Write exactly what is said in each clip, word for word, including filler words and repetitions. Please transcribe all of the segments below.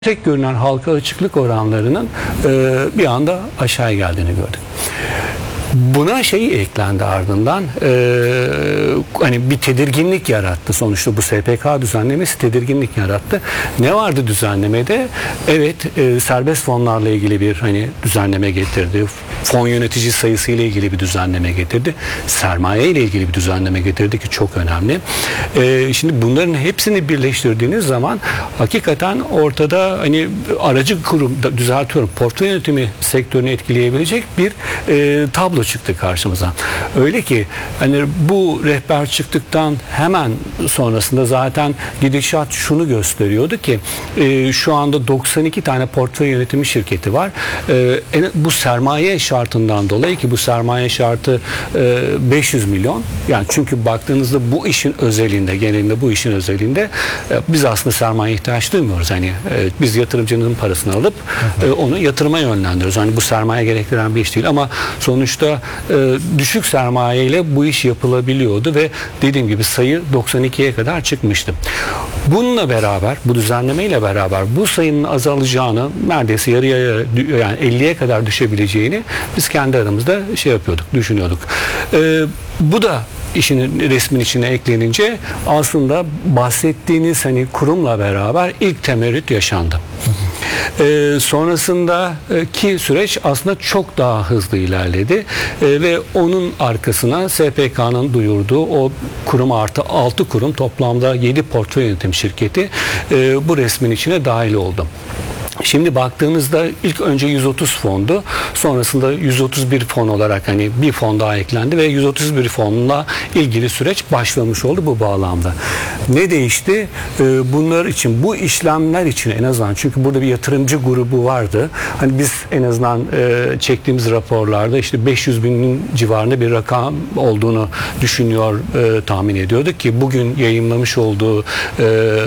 tek görünen halka açıklık oranlarının e, bir anda aşağı geldiğini gördük. Buna şey eklendi ardından, e, hani bir tedirginlik yarattı sonuçta bu S P K düzenlemesi tedirginlik yarattı. Ne vardı düzenlemede? Evet, e, serbest fonlarla ilgili bir hani düzenleme getirdi. Fon yönetici sayısı ile ilgili bir düzenleme getirdi. Sermaye ile ilgili bir düzenleme getirdi ki çok önemli. E, şimdi bunların hepsini birleştirdiğiniz zaman hakikaten ortada hani aracı kurum, düzeltiyorum, portföy yönetimi sektörünü etkileyebilecek bir e, tablo çıktı karşımıza. Öyle ki hani bu rehber çıktıktan hemen sonrasında zaten gidişat şunu gösteriyordu ki e, şu anda doksan iki tane portföy yönetimi şirketi var. E, bu sermaye şartından dolayı ki bu sermaye şartı e, beş yüz milyon. Yani çünkü baktığınızda bu işin özelinde, genelinde bu işin özelinde e, biz aslında sermaye ihtiyaç duymuyoruz. Hani e, biz yatırımcının parasını alıp e, onu yatırıma yönlendiriyoruz. Hani bu sermaye gerektiren bir iş değil ama sonuçta e, düşük sermayeyle bu iş yapılabiliyordu ve dediğim gibi sayı doksan ikiye kadar çıkmıştı. Bununla beraber, bu düzenlemeyle beraber bu sayının azalacağını, neredeyse yarıya, yani elliye kadar düşebileceğini biz kendi aramızda şey yapıyorduk, düşünüyorduk. E, bu da işin resmin içine eklenince aslında bahsettiğiniz hani kurumla beraber ilk temerrüt yaşandı. Ee, sonrasında e, ki süreç aslında çok daha hızlı ilerledi e, ve onun arkasına S P K'nın duyurduğu o kurum artı altı kurum toplamda yedi portföy yönetim şirketi e, bu resmin içine dahil oldu. Şimdi baktığınızda ilk önce yüz otuz fondu. Sonrasında yüz otuz bir fon olarak hani bir fon daha eklendi ve yüz otuz bir fonla ilgili süreç başlamış oldu bu bağlamda. Ne değişti? Ee, bunlar için, bu işlemler için en azından, çünkü burada bir yatırımcı grubu vardı. Hani biz en azından e, çektiğimiz raporlarda işte beş yüz binin civarında bir rakam olduğunu düşünüyor, e, tahmin ediyorduk ki bugün yayınlamış olduğu e,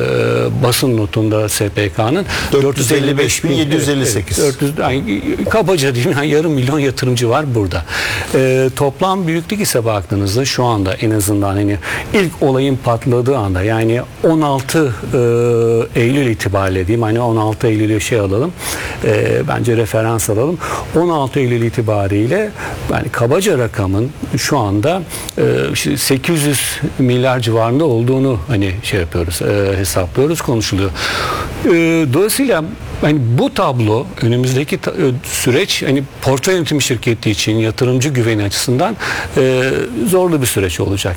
basın notunda S P K'nın dört yüz elli beş bin yedi yüz elli sekiz. Evet, dört yüz, yani kabaca diyeyim, yani yarım milyon yatırımcı var burada. Ee, toplam büyüklük ise baktığınızda şu anda en azından hani ilk olayın patladığı anda, yani on altı e, Eylül itibariyle diyeyim, hani on altı Eylül'e şey alalım, e, bence referans alalım. on altı Eylül itibariyle yani kabaca rakamın şu anda e, sekiz yüz milyar civarında olduğunu hani şey yapıyoruz, e, hesaplıyoruz, konuşuluyor. E, dolayısıyla yani bu tablo, önümüzdeki ta- süreç hani portföy yönetimi şirketi için yatırımcı güveni açısından e, zorlu bir süreç olacak.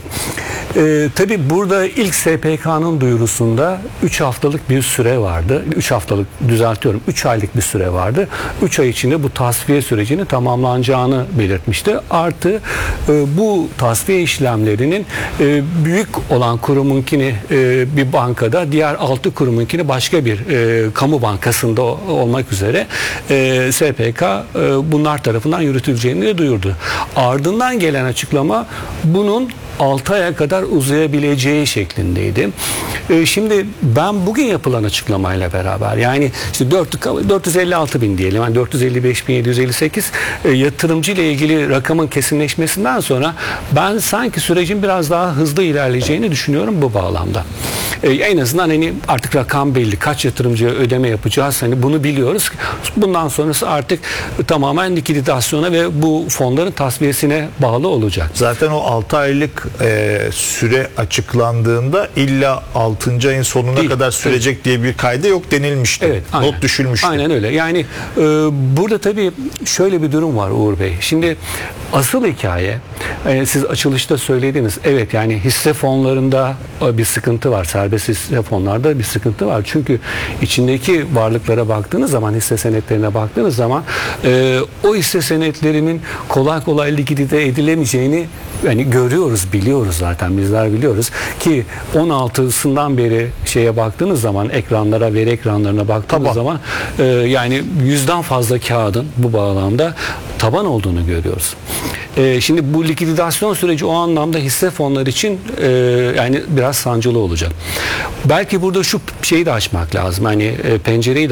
E, tabii burada ilk S P K'nın duyurusunda üç haftalık bir süre vardı. üç haftalık, düzeltiyorum, üç aylık bir süre vardı. üç ay içinde bu tasfiye sürecini tamamlanacağını belirtmişti. Artı e, bu tasfiye işlemlerinin e, büyük olan kurumunkini e, bir bankada, diğer altı kurumunkini başka bir e, kamu bankasında olmak üzere e, S P K e, bunlar tarafından yürütüleceğini de duyurdu. Ardından gelen açıklama bunun altı aya kadar uzayabileceği şeklindeydi. E, şimdi ben bugün yapılan açıklamayla beraber, yani işte dört yüz elli altı bin diyelim, yani dört yüz elli beş bin yedi yüz elli sekiz e, yatırımcı ile ilgili rakamın kesinleşmesinden sonra ben sanki sürecin biraz daha hızlı ilerleyeceğini düşünüyorum bu bağlamda. E, en azından hani artık rakam belli, kaç yatırımcıya ödeme yapacağız, hani bunu biliyoruz. Bundan sonrası artık tamamen likiditasyona ve bu fonların tasfiyesine bağlı olacak. Zaten o altı aylık e, süre açıklandığında illa altıncı ayın sonuna Değil. kadar sürecek evet. diye bir kayda yok denilmişti. Evet, aynen. Not düşülmüştü. Aynen öyle. Yani e, burada tabii şöyle bir durum var Uğur Bey. Şimdi asıl hikaye, e, siz açılışta söylediğiniz, evet, yani hisse fonlarında bir sıkıntı var. Serbest hisse fonlarda bir sıkıntı var. Çünkü içindeki varlıklara baktığınız zaman, hisse senetlerine baktığınız zaman e, o hisse senetlerinin kolay kolay likidite edilemeyeceğini yani görüyoruz, biliyoruz zaten, bizler biliyoruz ki on altısından beri şeye baktığınız zaman, ekranlara, veri ekranlarına baktığınız taban. zaman e, yani yüzden fazla kağıdın bu bağlamda taban olduğunu görüyoruz. E, şimdi bu likidasyon süreci o anlamda hisse fonları için e, yani biraz sancılı olacak. Belki burada şu şeyi de açmak lazım. Hani e, pencereyi de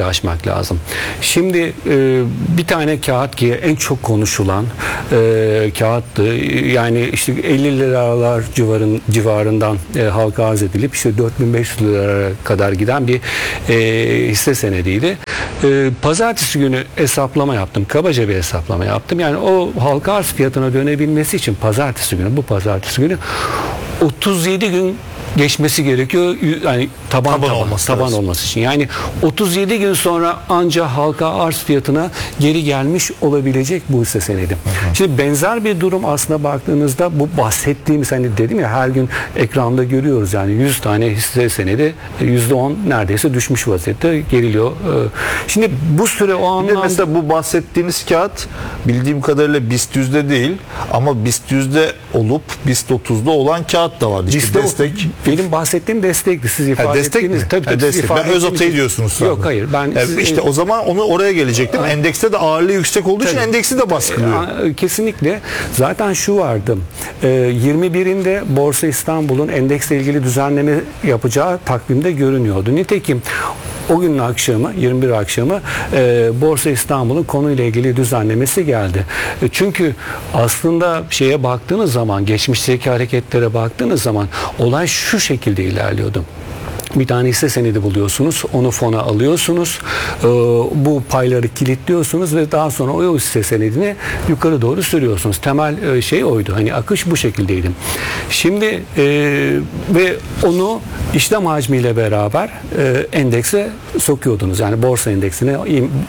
iyice açmak lazım. Şimdi e, bir tane kağıt ki en çok konuşulan e, kağıttı. Yani işte elli liralar civarın, civarından e, halka arz edilip işte dört bin beş yüz liraya kadar giden bir e, hisse senediydi. E, pazartesi günü hesaplama yaptım. Kabaca bir hesaplama yaptım. Yani o halka arz fiyatına dönebilmesi için pazartesi günü, bu pazartesi günü otuz yedi gün geçmesi gerekiyor. Yani taban Taban taban, olması taban lazım. olması için. Yani otuz yedi gün sonra anca halka arz fiyatına geri gelmiş olabilecek bu hisse senedi. Hı hı. Şimdi benzer bir durum aslında baktığınızda bu bahsettiğimiz, hani dedim ya, her gün ekranda görüyoruz yani yüz tane hisse senedi yüzde on neredeyse düşmüş vaziyette geriliyor. Şimdi bu süre o Bir de anlamda mesela bu bahsettiğiniz kağıt bildiğim kadarıyla BIST yüzde değil ama BIST yüzde olup BIST otuzda olan kağıt da vardı. İşte Liste destek. Benim bahsettiğim destekti. Siz ifade Ha, destek ettiğiniz. mi? Tabii, Ha, tabii, destek. siz ifade Ben Özota'yı ettiğiniz- diyorsunuz sanırım. Yok, hayır. Ben E, siz- işte o zaman onu oraya gelecektim. Aynen. Endekste de ağırlığı yüksek olduğu için Tabii. endeksi de baskılıyor. Aa, Kesinlikle. Zaten şu vardı. Ee, yirmi birinde Borsa İstanbul'un endeksle ilgili düzenleme yapacağı takvimde görünüyordu. Nitekim o günün akşamı, yirmi bir akşamı e, Borsa İstanbul'un konuyla ilgili düzenlemesi geldi. E, çünkü aslında şeye baktığınız zaman, geçmişteki hareketlere baktığınız zaman olay şu şekilde ilerliyordu. Bir tane hisse senedi buluyorsunuz, onu fona alıyorsunuz, e, bu payları kilitliyorsunuz ve daha sonra o hisse senedini yukarı doğru sürüyorsunuz. Temel e, şey oydu, hani akış bu şekildeydi. Şimdi e, ve onu işlem hacmiyle beraber e, endekse sokuyordunuz. Yani borsa endeksine,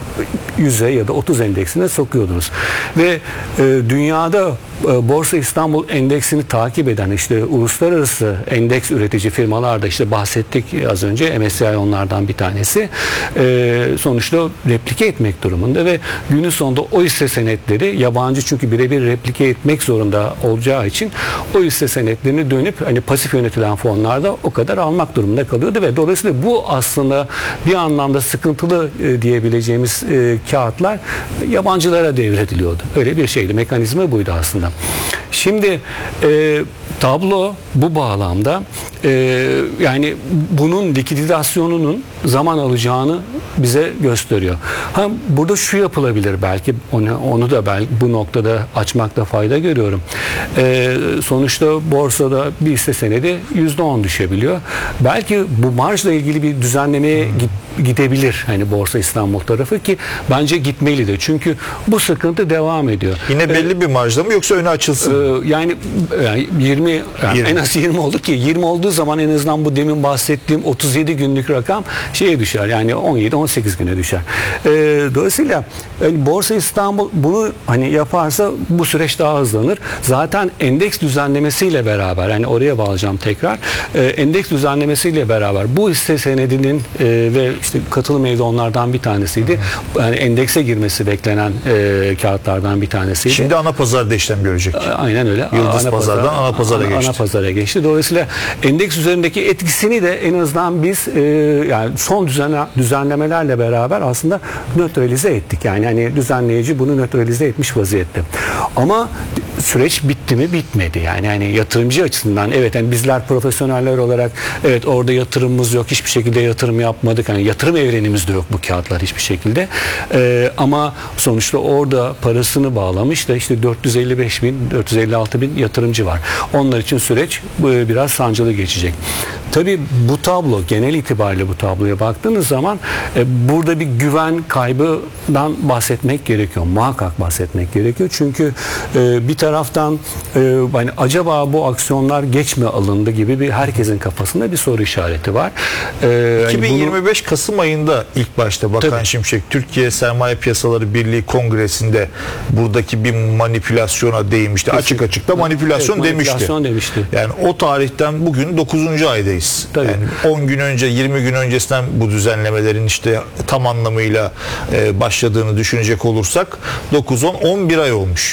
yüze ya da otuz endeksine sokuyordunuz. Ve e, dünyada e, Borsa İstanbul endeksini takip eden işte uluslararası endeks üretici firmalar da, işte bahsettik az önce, M S C I onlardan bir tanesi, e, sonuçta replike etmek durumunda ve günün sonunda o hisse senetleri, yabancı çünkü birebir replike etmek zorunda olacağı için o hisse senetlerini dönüp hani pasif yönetilen fonlarda o kadar almak durumunda kalıyordu ve dolayısıyla bu aslında bir anlamda sıkıntılı e, diyebileceğimiz e, kağıtlar yabancılara devrediliyordu. Öyle bir şeydi. Mekanizma buydu aslında. Şimdi e, tablo bu bağlamda e, yani bunun likidasyonunun zaman alacağını bize gösteriyor. Ha, burada şu yapılabilir belki, onu, onu da belki bu noktada açmakta fayda görüyorum. E, sonuçta borsada bir hisse senedi yüzde on düşebiliyor. Belki bu marjla ilgili bir düzenlemeye git, gidebilir hani Borsa İstanbul tarafı, ki bence gitmeli de. Çünkü bu sıkıntı devam ediyor. Yine belli bir marjda mı yoksa öne açılsın mı? Ee, yani, yani yirmi, yani yirmi. en az yirmi oldu ki yirmi olduğu zaman en azından bu demin bahsettiğim otuz yedi günlük rakam şeye düşer. Yani on yedi on sekiz güne düşer. Ee, dolayısıyla yani Borsa İstanbul bunu hani yaparsa bu süreç daha hızlanır. Zaten endeks düzenlemesiyle beraber, yani oraya bağlayacağım tekrar. Ee, endeks düzenlemesiyle beraber bu hisse senedinin e, ve işte katılım evde onlardan bir tanesiydi. Yani endekse girmesi beklenen e, kağıtlardan bir tanesiydi. Şimdi ana pazarda işlem görecek. Aynen öyle. Yıldız ana pazardan pazar, ana pazara ana, geçti. Ana pazara geçti. Dolayısıyla endeks üzerindeki etkisini de en azından biz e, yani son düzenle, düzenlemelerle beraber aslında nötralize ettik. Yani hani düzenleyici bunu nötralize etmiş vaziyette. Ama süreç bitti mi? Bitmedi. Yani hani yatırımcı açısından evet, yani bizler profesyoneller olarak evet orada yatırımımız yok. Hiçbir şekilde yatırım yapmadık. Yani yatırım evrenimizde yok bu kağıtlar hiçbir şekilde. E, ama sonuçta orada parasını bağlamış da işte dört yüz elli beş bin, dört yüz elli altı bin yatırımcı var. Onlar için süreç biraz sancılı geçecek. Tabii bu tablo, genel itibariyle bu tabloya baktığınız zaman e, burada bir güven kaybından bahsetmek gerekiyor. Muhakkak bahsetmek gerekiyor. Çünkü e, bir taraftan e, hani acaba bu aksiyonlar geç mi alındı gibi bir herkesin kafasında bir soru işareti var. E, iki bin yirmi beş bunu, Kasım ayında ilk başta Bakan Tabii. Şimşek Türkiye Sermaye Piyasaları Birliği Kongresinde buradaki bir manipülasyona değinmişti. Açık açık da manipülasyon evet, demişti. manipülasyon demişti. Yani o tarihten bugün dokuzuncu aydayız. Tabii. Yani on gün önce, yirmi gün öncesinden bu düzenlemelerin işte tam anlamıyla e, başladığını düşünecek olursak dokuz on on bir ay olmuş. Tabii.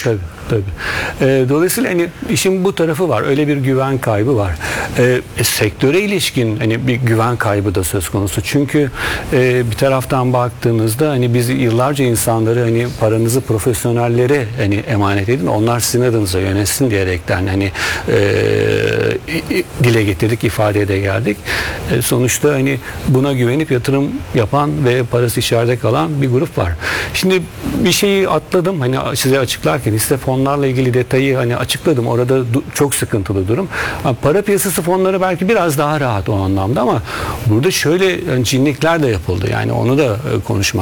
Tabii. E, dolayısıyla hani işin bu tarafı var. Öyle bir güven kaybı var. E, e, sektöre ilişkin hani bir güven kaybı da söz konusu. Çünkü e, bir taraftan baktığınızda hani biz yıllarca insanları hani paranızı profesyonellere hani emanet edin. Onlar sizin adınıza yönetsin diyerekten hani e, dile getirdik, ifadeye de geldik. E, sonuçta hani buna güvenip yatırım yapan ve parası içeride kalan bir grup var. Şimdi bir şeyi atladım hani size açıklarken hisse fonlarla ilgili detayı hani açıkladım. Orada du- çok sıkıntılı durum. Ha, para piyasası fonları belki biraz daha rahat o anlamda ama burada şöyle yani cinlikler de yapıldı. Yani onu da e, konuşmak